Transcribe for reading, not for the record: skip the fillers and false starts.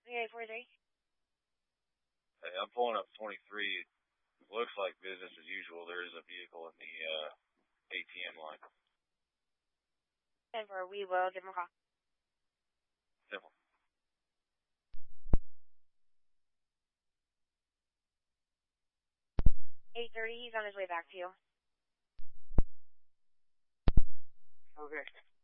Okay, 43. Hey, I'm pulling up 23. Looks like business as usual. There is a vehicle in the ATM line. 10-4, we will give him a call. Simple. 8:30, he's on his way back to you. Okay.